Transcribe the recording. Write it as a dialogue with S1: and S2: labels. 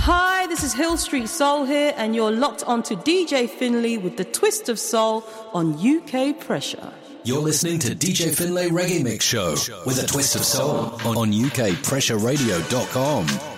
S1: Hi, this is Hill Street Soul here, and you're locked onto DJ Finlay with the twist of soul on UK Pressure.
S2: You're listening to DJ Finlay Reggae Mix Show with a twist of soul on UKPressureRadio.com.